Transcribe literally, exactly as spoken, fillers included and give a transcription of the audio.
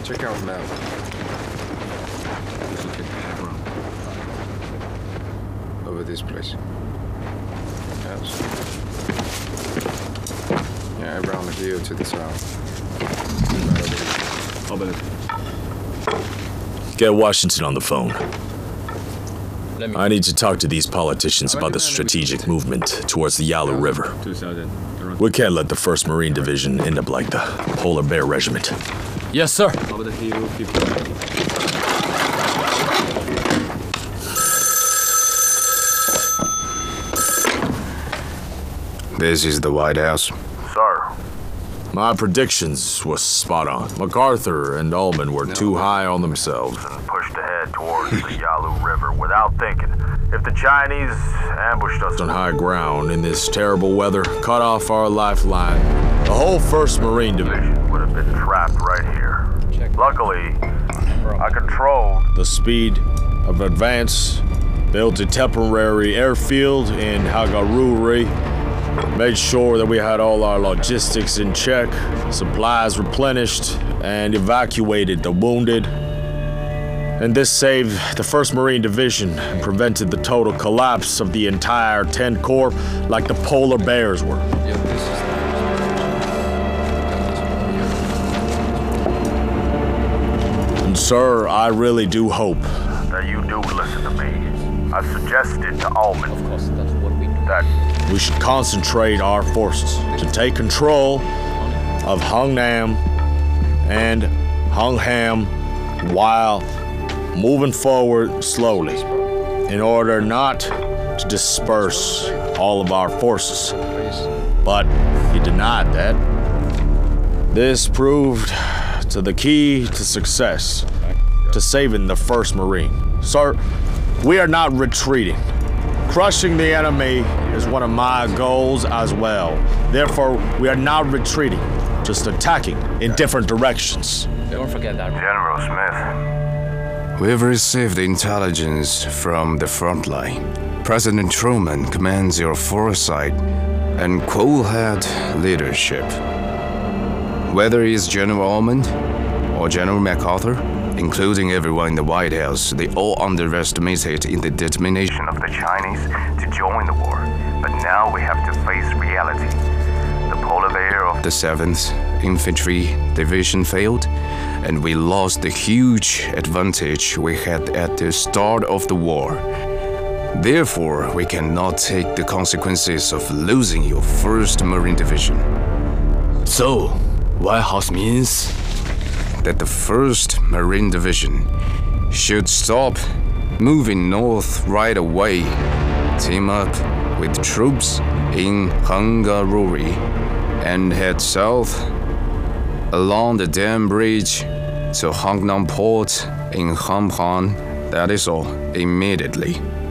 Check out the map. Over this place. Yes. Yeah, around the hill to the south. Right over here. Get Washington on the phone. I need to talk to these politicians about the strategic movement towards the Yalu River. We can't let the first Marine Division end up like the Polar Bear Regiment. Yes, sir. This is the White House. Sir. My predictions was spot on. MacArthur and Ullman were too high on themselves. And pushed ahead towards the Yalu River without thinking. If the Chinese ambushed us on high ground in this terrible weather, cut off our lifeline, the whole first Marine Division would have been trapped right here. Luckily, I controlled the speed of advance, built a temporary airfield in Hagaruri, made sure that we had all our logistics in check, supplies replenished, and evacuated the wounded. And this saved the first Marine Division and prevented the total collapse of the entire tenth Corps like the Polar Bears were. And sir, I really do hope that you do listen to me. I suggested to Ullman Of course, that's what we do. that we should concentrate our forces to take control of Hungnam and Hungham while moving forward slowly in order not to disperse all of our forces. But he denied that. This proved to the key to success, to saving the first Marine. Sir, we are not retreating. Crushing the enemy is one of my goals as well. Therefore, we are not retreating, just attacking in different directions. Don't forget that. General Smith. We've received intelligence from the front line. President Truman commands your foresight and cool-head leadership. Whether it's General Ullman or General MacArthur, including everyone in the White House, they all underestimated in the determination of the Chinese to join the war. But now we have to face reality. The Polar Bear of the seventh Infantry Division failed, and we lost the huge advantage we had at the start of the war. Therefore, we cannot take the consequences of losing your first Marine Division. So, White House means that the first Marine Division should stop moving north right away, team up with troops in Hungaruri, and head south along the dam bridge to Hungnam Port in Hamhan. That is all, immediately.